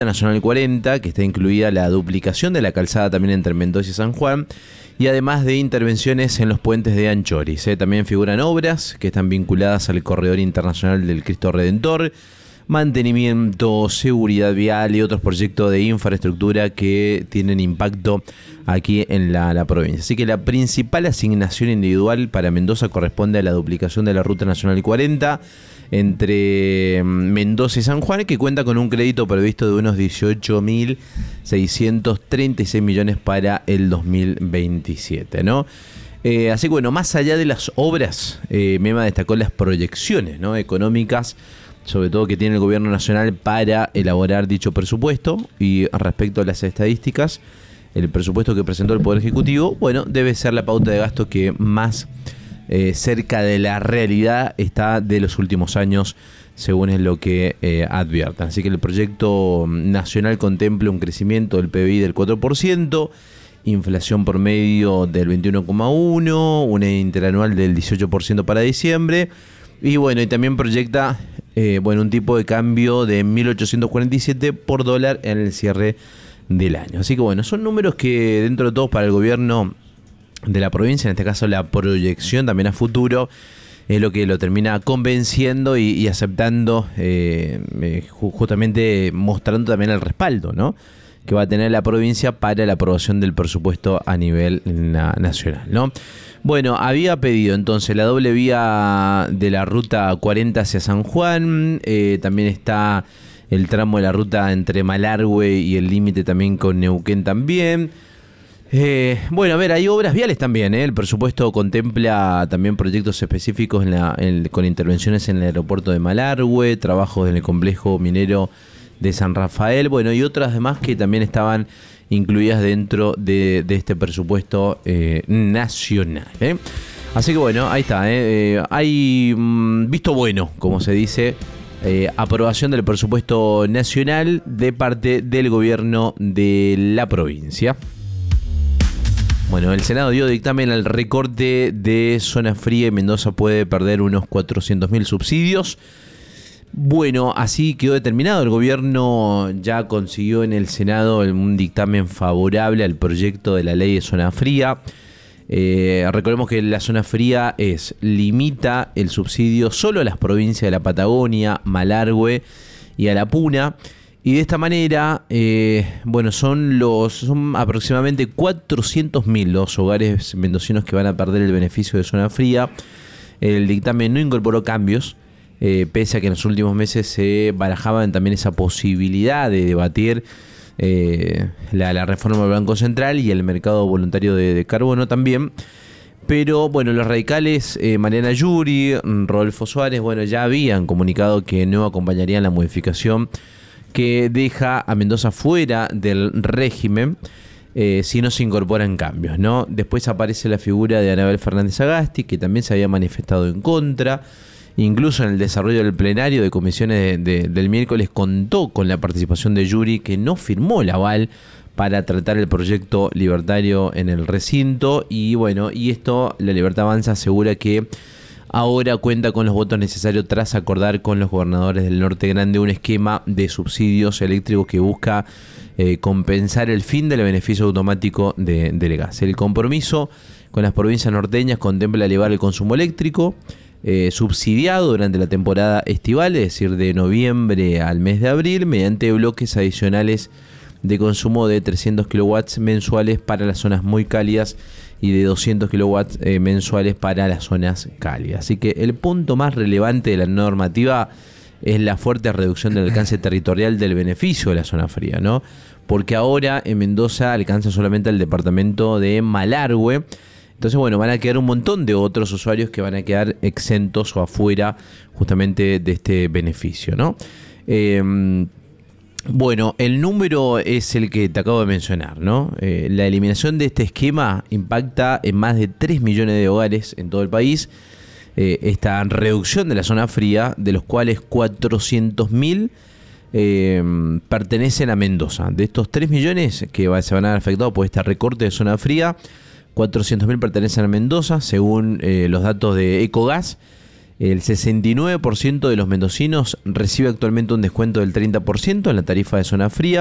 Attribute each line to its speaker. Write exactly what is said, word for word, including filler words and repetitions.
Speaker 1: Nacional cuarenta, que está incluida la duplicación de la calzada también entre Mendoza y San Juan, y además de intervenciones en los puentes de Anchoris. ¿eh? También figuran obras que están vinculadas al corredor internacional del Cristo Redentor, mantenimiento, seguridad vial y otros proyectos de infraestructura que tienen impacto aquí en la, la provincia. Así que la principal asignación individual para Mendoza corresponde a la duplicación de la Ruta Nacional cuarenta entre Mendoza y San Juan, que cuenta con un crédito previsto de unos dieciocho mil seiscientos treinta y seis millones para el dos mil veintisiete, ¿no? Eh, así que bueno, más allá de las obras, eh, Mema destacó las proyecciones, ¿no?, económicas, sobre todo que tiene el gobierno nacional para elaborar dicho presupuesto. Y respecto a las estadísticas, el presupuesto que presentó el Poder Ejecutivo, bueno, debe ser la pauta de gasto que más eh, cerca de la realidad está de los últimos años, según es lo que eh, adviertan. Así que el proyecto nacional contempla un crecimiento del P B I del cuatro por ciento, inflación promedio del veintiuno coma uno por ciento, una interanual del dieciocho por ciento para diciembre. Y bueno, y también proyecta eh, bueno, un tipo de cambio de mil ochocientos cuarenta y siete por dólar en el cierre del año. Así que bueno, son números que dentro de todo para el gobierno de la provincia, en este caso la proyección también a futuro, es lo que lo termina convenciendo y, y aceptando, eh, eh, justamente mostrando también el respaldo, ¿no?, que va a tener la provincia para la aprobación del presupuesto a nivel na- nacional, ¿no? Bueno, había pedido entonces la doble vía de la ruta cuarenta hacia San Juan, eh, también está el tramo de la ruta entre Malargüe y el límite también con Neuquén también. Eh, bueno, a ver, hay obras viales también, ¿eh? El presupuesto contempla también proyectos específicos en la, en, con intervenciones en el aeropuerto de Malargüe, trabajos en el complejo minero de San Rafael, bueno, y otras demás que también estaban incluidas dentro de, de este presupuesto eh, nacional, ¿eh? Así que bueno, ahí está, ¿eh? Eh, hay mm, visto bueno, como se dice, eh, aprobación del presupuesto nacional de parte del gobierno de la provincia. Bueno, el Senado dio dictamen al recorte de zona fría y Mendoza puede perder unos cuatrocientos mil subsidios. Bueno, así quedó determinado. El gobierno ya consiguió en el Senado un dictamen favorable al proyecto de la ley de zona fría. Eh, recordemos que la zona fría es, limita el subsidio solo a las provincias de la Patagonia, Malargüe y a la Puna. Y de esta manera, eh, bueno, son los son aproximadamente cuatrocientos mil los hogares mendocinos que van a perder el beneficio de zona fría. El dictamen no incorporó cambios, eh, pese a que en los últimos meses se barajaban también esa posibilidad de debatir eh, la, la reforma del Banco Central y el mercado voluntario de, de carbono también. Pero bueno, los radicales, eh, Mariana Yuri, Rodolfo Suárez, bueno, ya habían comunicado que no acompañarían la modificación que deja a Mendoza fuera del régimen eh, si no se incorporan cambios, ¿no? Después aparece la figura de Anabel Fernández Agasti, que también se había manifestado en contra. Incluso en el desarrollo del plenario de comisiones de, de, del miércoles contó con la participación de Yuri, que no firmó el aval para tratar el proyecto libertario en el recinto. Y bueno, y esto, la Libertad Avanza asegura que ahora cuenta con los votos necesarios tras acordar con los gobernadores del Norte Grande un esquema de subsidios eléctricos que busca eh, compensar el fin del beneficio automático de, del gas. El compromiso con las provincias norteñas contempla elevar el consumo eléctrico eh, subsidiado durante la temporada estival, es decir, de noviembre al mes de abril, mediante bloques adicionales de consumo de trescientos kilowatts mensuales para las zonas muy cálidas y de doscientos kilowatts eh, mensuales para las zonas cálidas. Así que el punto más relevante de la normativa es la fuerte reducción del alcance territorial del beneficio de la zona fría, ¿no? Porque ahora en Mendoza alcanza solamente el departamento de Malargüe. Entonces, bueno, van a quedar un montón de otros usuarios que van a quedar exentos o afuera justamente de este beneficio, ¿no? Eh, Bueno, el número es el que te acabo de mencionar, ¿no? Eh, la eliminación de este esquema impacta en más de tres millones de hogares en todo el país. Eh, esta reducción de la zona fría, de los cuales cuatrocientos mil eh, pertenecen a Mendoza. De estos tres millones que va, se van a ver afectados por este recorte de zona fría, cuatrocientos mil pertenecen a Mendoza, según eh, los datos de Ecogas. El sesenta y nueve por ciento de los mendocinos recibe actualmente un descuento del treinta por ciento en la tarifa de zona fría.